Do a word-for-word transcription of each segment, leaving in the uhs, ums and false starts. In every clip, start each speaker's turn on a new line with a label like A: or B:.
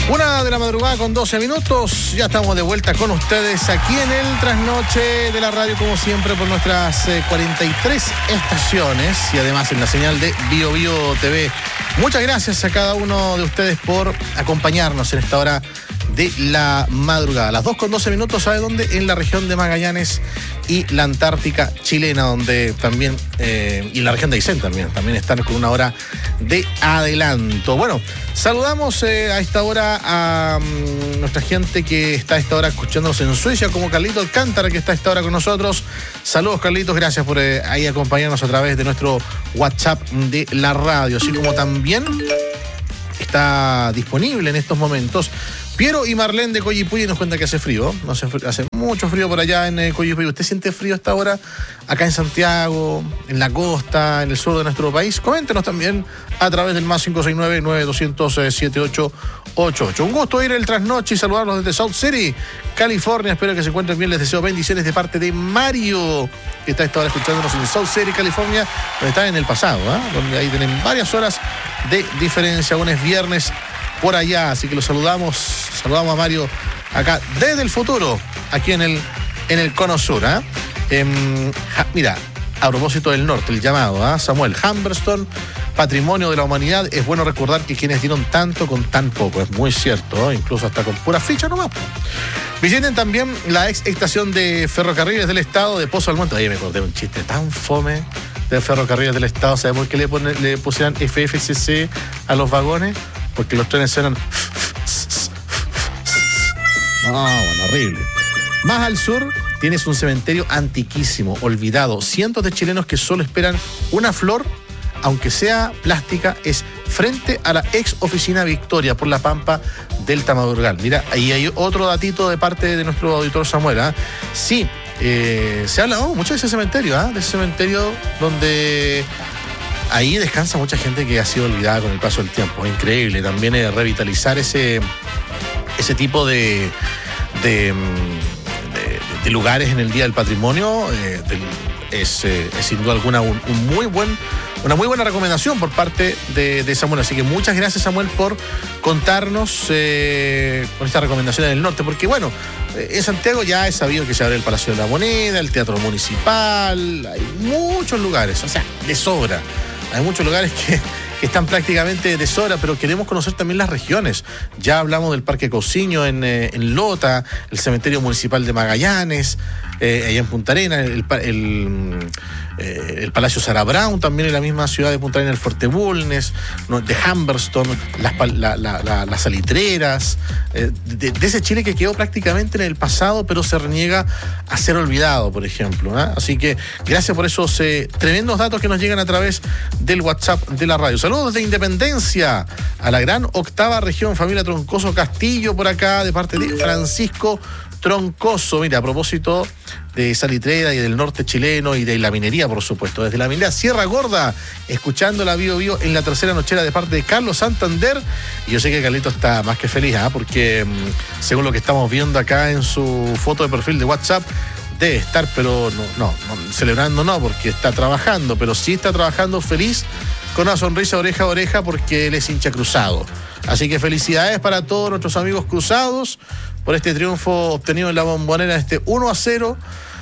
A: Una de la madrugada con doce minutos, ya estamos de vuelta con ustedes aquí en el Trasnoche de la Radio, como siempre, por nuestras eh, cuarenta y tres estaciones y además en la señal de Bio Bio T V. Muchas gracias a cada uno de ustedes por acompañarnos en esta hora de la madrugada. Las dos con doce minutos, ¿sabe dónde? En la región de Magallanes y la Antártica chilena, donde también, eh, y la región de Aysén también, también están con una hora de adelanto. Bueno, saludamos eh, a esta hora a um, nuestra gente que está a esta hora escuchándonos en Suecia, como Carlito Alcántara, que está a esta hora con nosotros. Saludos, Carlitos, gracias por eh, ahí acompañarnos a través de nuestro WhatsApp de la radio, así como también está disponible en estos momentos Piero y Marlene de Coyipulli. Nos cuenta que hace frío, no hace, hace mucho frío por allá en eh, Coyipulli. ¿Usted siente frío a esta hora acá en Santiago, en la costa, en el sur de nuestro país? Coméntenos también a través del más cinco seis nueve, nueve dos cero cero, siete ocho ocho ocho. Un gusto ir el trasnoche y saludarlos desde South City, California. Espero que se encuentren bien. Les deseo bendiciones de parte de Mario, que está a esta hora escuchándonos en South City, California, donde está en el pasado, ¿eh? Donde ahí tienen varias horas de diferencia. Aún es viernes por allá, así que los saludamos, saludamos a Mario acá desde el futuro, aquí en el, en el Cono Sur. ¿eh? Eh, mira, a propósito del norte, el llamado, ¿eh? Samuel, Humberstone, patrimonio de la humanidad. Es bueno recordar que quienes dieron tanto con tan poco, es muy cierto, ¿eh? Incluso hasta con pura ficha nomás. Visiten también la ex estación de ferrocarriles del estado de Pozo Almonte. Ahí me acordé un chiste tan fome de ferrocarriles del estado. ¿Sabes por qué le, pone, le pusieran F F C C a los vagones? Porque los trenes eran... No, bueno, horrible. Más al sur tienes un cementerio antiquísimo, olvidado. Cientos de chilenos que solo esperan una flor, aunque sea plástica, es frente a la ex oficina Victoria por la Pampa del Tamadurgal. Mira, ahí hay otro datito de parte de nuestro auditor Samuel. ¿eh? Sí, eh, se habla oh, mucho de ese cementerio, ¿eh? de ese cementerio donde... Ahí descansa mucha gente que ha sido olvidada con el paso del tiempo. Es increíble también eh, revitalizar ese, ese tipo de, de, de, de lugares en el Día del Patrimonio. Eh, del, es, eh, es sin duda alguna un, un muy buen, una muy buena recomendación por parte de, de Samuel. Así que muchas gracias, Samuel, por contarnos eh, con esta recomendación en el norte. Porque bueno, en Santiago ya es sabido que se abre el Palacio de la Moneda, el Teatro Municipal. Hay muchos lugares, o sea, de sobra. Hay muchos lugares que, que están prácticamente de sobra, pero queremos conocer también las regiones. Ya hablamos del Parque Cousiño en, eh, en Lota, el Cementerio Municipal de Magallanes, eh, allá en Punta Arenas, el, el, eh, el Palacio Sarah Brown, también en la misma ciudad de Punta Arenas, el Fuerte Bulnes, ¿no? de Humberstone, las, la, la, la, las salitreras, eh, de, de ese Chile que quedó prácticamente en el pasado, pero se reniega a ser olvidado, por ejemplo. ¿eh? Así que gracias por esos eh, tremendos datos que nos llegan a través del WhatsApp de la radio. Saludos de Independencia a la gran octava región, familia Troncoso Castillo por acá, de parte de Francisco Troncoso. Mira, a propósito de salitrera y del norte chileno y de la minería, por supuesto, desde la minería Sierra Gorda, escuchando la Bio Bio en la tercera nochera de parte de Carlos Santander. Y yo sé que Carlito está más que feliz, ¿eh? porque según lo que estamos viendo acá en su foto de perfil de WhatsApp, debe estar, pero no, no, no, celebrando no, porque está trabajando, pero sí está trabajando feliz, con una sonrisa oreja a oreja, porque él es hincha cruzado. Así que felicidades para todos nuestros amigos cruzados por este triunfo obtenido en la Bombonera, este uno a cero,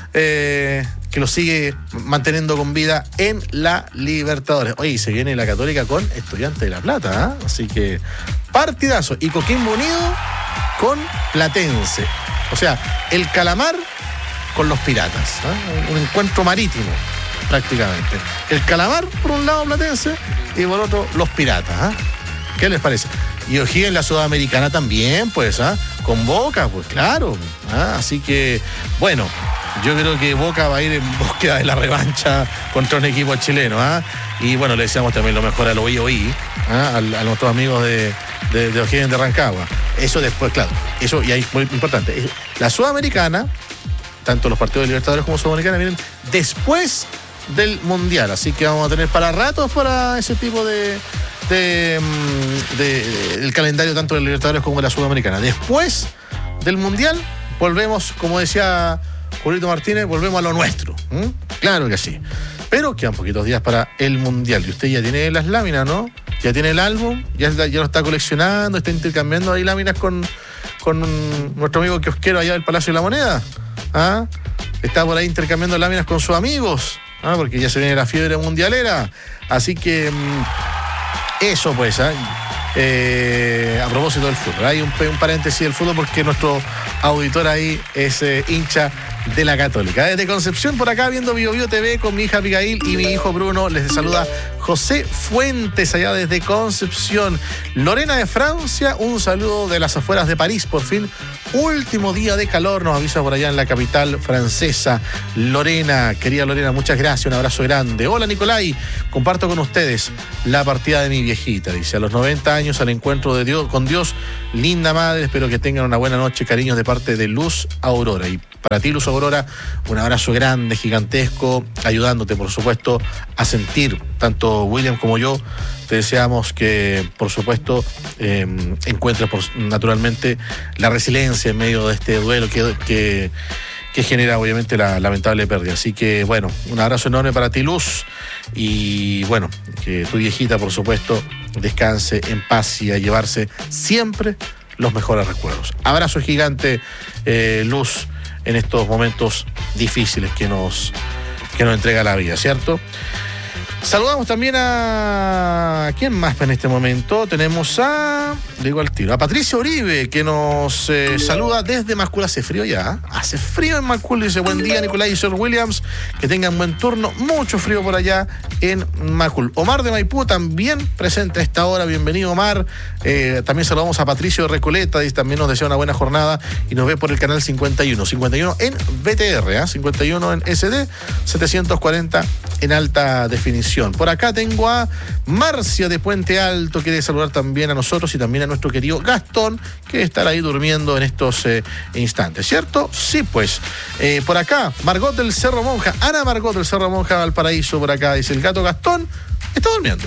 A: eh, que lo sigue manteniendo con vida en la Libertadores. Oye, se viene la Católica con Estudiantes de La Plata, ¿eh? Así que partidazo. Y Coquimbo Unido con Platense. O sea, el Calamar con los Piratas, ¿eh? Un encuentro marítimo prácticamente. El Calamar por un lado Platense y por otro los Piratas. ¿eh? ¿Qué les parece? Y O'Higgins en la Sudamericana también, pues, ¿ah? ¿eh? Con Boca, pues claro. ¿eh? Así que, bueno, yo creo que Boca va a ir en búsqueda de la revancha contra un equipo chileno. ¿eh? Y bueno, le deseamos también lo mejor al O I O I, ¿eh? a, a nuestros amigos de, de, de O'Higgins de Rancagua. Eso después, claro, eso y ahí es muy importante. La Sudamericana, tanto los partidos de Libertadores como Sudamericana, vienen después del Mundial. Así que vamos a tener para ratos para ese tipo de... De, de, de, del calendario tanto de Libertadores como de la Sudamericana. Después del Mundial volvemos, como decía Julito Martínez, volvemos a lo nuestro. ¿Mm? Claro que sí. Pero quedan poquitos días para el Mundial. Y usted ya tiene las láminas, ¿no? Ya tiene el álbum, ya, ya lo está coleccionando, está intercambiando ahí láminas con, con nuestro amigo kiosquero allá del Palacio de la Moneda. ¿Ah? Está por ahí intercambiando láminas con sus amigos, ¿ah? Porque ya se viene la fiebre mundialera. Así que eso pues, ¿eh? Eh, a propósito del fútbol, hay un, un paréntesis del fútbol porque nuestro auditor ahí es eh, hincha de la Católica. Desde Concepción, por acá viendo Bio Bio T V con mi hija Abigail y mi hijo Bruno, les saluda José Fuentes allá desde Concepción. Lorena de Francia, un saludo de las afueras de París, por fin último día de calor, nos avisa por allá en la capital francesa. Lorena, querida Lorena, muchas gracias, un abrazo grande. Hola Nicolai, comparto con ustedes la partida de mi viejita, dice, a los noventa años al encuentro de Dios, con Dios, linda madre, espero que tengan una buena noche, cariños de parte de Luz Aurora. Y para ti, Luz Aurora, un abrazo grande, gigantesco, ayudándote, por supuesto, a sentir, tanto William como yo, te deseamos que, por supuesto, eh, encuentres, por, naturalmente, la resiliencia en medio de este duelo que, que, que genera, obviamente, la lamentable pérdida. Así que, bueno, un abrazo enorme para ti, Luz, y, bueno, que tu viejita, por supuesto, descanse en paz y a llevarse siempre los mejores recuerdos. Abrazo gigante, eh, Luz, en estos momentos difíciles que nos, que nos entrega la vida, ¿cierto? Saludamos también a... ¿quién más en este momento? Tenemos a... le digo al tiro, a Patricia Uribe, que nos eh, saluda desde Macul. Hace frío ya, hace frío en Macul. Dice, buen día, Nicolás y Sir Williams, que tengan buen turno. Mucho frío por allá en Macul. Omar de Maipú también presente a esta hora. Bienvenido, Omar. Eh, también saludamos a Patricio de Recoleta, y también nos desea una buena jornada y nos ve por el canal cincuenta y uno. cincuenta y uno en B T R, ¿eh? cincuenta y uno en S D, setecientos cuarenta en alta definición. Por acá tengo a Marcia de Puente Alto, quiere saludar también a nosotros y también a nuestro querido Gastón, que estará ahí durmiendo en estos eh, instantes, ¿cierto? Sí, pues. Eh, por acá, Margot del Cerro Monja, Ana Margot del Cerro Monja Valparaíso, por acá, dice el gato Gastón, está durmiendo.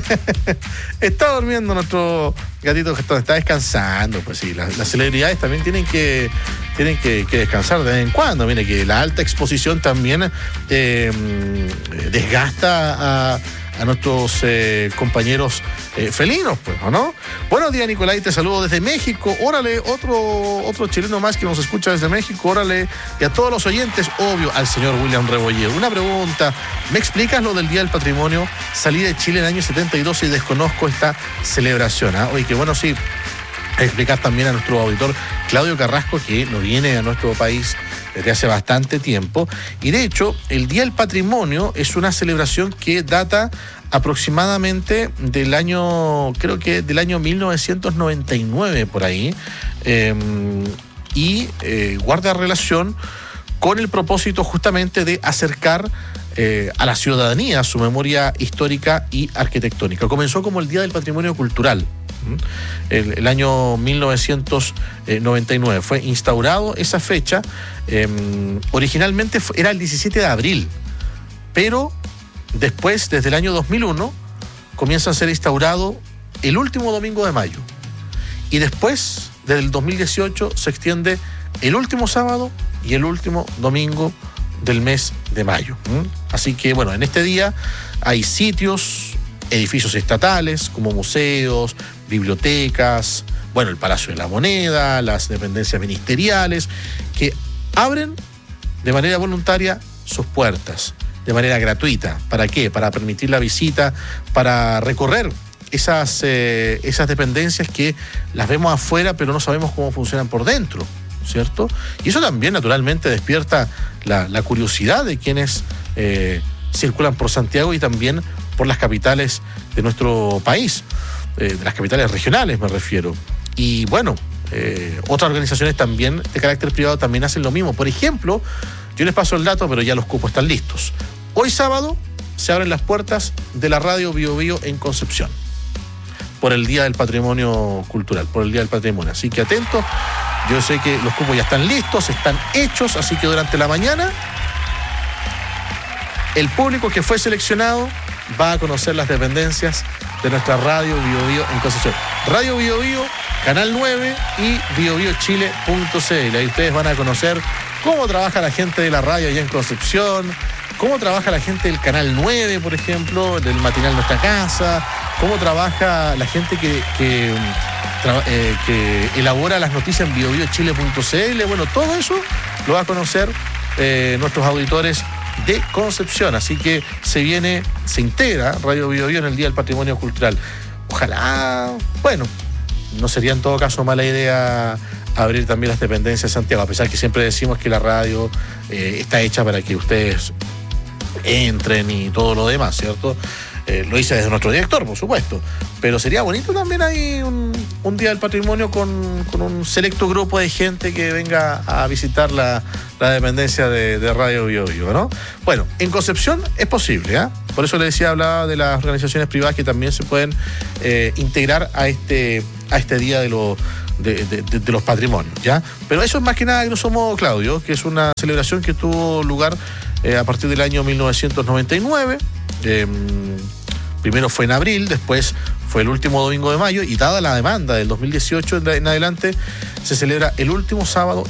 A: Está durmiendo nuestro gatito Gastón, está descansando, pues sí, las, las celebridades también tienen que tienen que, que descansar de vez en cuando. Mire que la alta exposición también eh, desgasta a, a nuestros eh, compañeros eh, felinos, pues, ¿o no? Buenos días, Nicolai, te saludo desde México. Órale, otro, otro chileno más que nos escucha desde México, órale. Y a todos los oyentes, obvio, al señor William Rebolledo. Una pregunta, ¿me explicas lo del Día del Patrimonio? Salí de Chile en el año setenta y dos y desconozco esta celebración, ¿ah? Oye, que bueno, sí, explicar también a nuestro auditor Claudio Carrasco, que no viene a nuestro país desde hace bastante tiempo, y de hecho el Día del Patrimonio es una celebración que data aproximadamente del año, creo que del año mil novecientos noventa y nueve por ahí, eh, y eh, guarda relación con el propósito justamente de acercar eh, a la ciudadanía su memoria histórica y arquitectónica. Comenzó como el Día del Patrimonio Cultural. El, el año mil novecientos noventa y nueve fue instaurado esa fecha. Eh, originalmente fue, era el diecisiete de abril, pero después, desde el año dos mil uno, comienza a ser instaurado el último domingo de mayo. Y después, desde el dos mil dieciocho, se extiende el último sábado y el último domingo del mes de mayo. ¿Mm? Así que, bueno, en este día hay sitios, edificios estatales como museos, bibliotecas, bueno, el Palacio de la Moneda, las dependencias ministeriales, que abren de manera voluntaria sus puertas, de manera gratuita. ¿Para qué? Para permitir la visita, para recorrer esas, eh, esas dependencias que las vemos afuera, pero no sabemos cómo funcionan por dentro, ¿cierto? Y eso también, naturalmente, despierta la, la curiosidad de quienes eh, circulan por Santiago y también por las capitales de nuestro país, eh, de las capitales regionales me refiero. Y bueno, eh, otras organizaciones también de carácter privado también hacen lo mismo. Por ejemplo, yo les paso el dato, pero ya los cupos están listos. Hoy sábado se abren las puertas de la radio Bio Bio en Concepción, por el Día del Patrimonio Cultural, por el Día del Patrimonio. Así que atentos, yo sé que los cupos ya están listos, están hechos, así que durante la mañana el público que fue seleccionado va a conocer las dependencias de nuestra radio Bio Bio en Concepción. Radio Bio Bio, Canal nueve y bio bio chile punto c l. Ahí ustedes van a conocer cómo trabaja la gente de la radio allá en Concepción, cómo trabaja la gente del Canal nueve, por ejemplo, del matinal Nuestra Casa, cómo trabaja la gente que, que, tra- eh, que elabora las noticias en bio bio chile punto c l. Bueno, todo eso lo va a conocer eh, nuestros auditores de Concepción. Así que se viene, se integra Radio Bio Bio en el Día del Patrimonio Cultural. Ojalá, bueno, no sería en todo caso mala idea abrir también las dependencias de Santiago, a pesar que siempre decimos que la radio eh, está hecha para que ustedes entren y todo lo demás, ¿cierto? Eh, lo hice desde nuestro director, por supuesto, pero sería bonito también ahí un, un Día del Patrimonio con, con un selecto grupo de gente que venga a visitar la, la dependencia de, de Radio Bio Bio, ¿no? Bueno, en Concepción es posible, ¿eh? Por eso le decía, hablaba de las organizaciones privadas que también se pueden eh, integrar a este, a este Día de los De, de, de los patrimonios, ¿ya? Pero eso es más que nada, grosso modo, Claudio, que es una celebración que tuvo lugar eh, a partir del año mil novecientos noventa y nueve. Eh, primero fue en abril, después fue el último domingo de mayo, y dada la demanda del dos mil dieciocho en adelante, se celebra el último sábado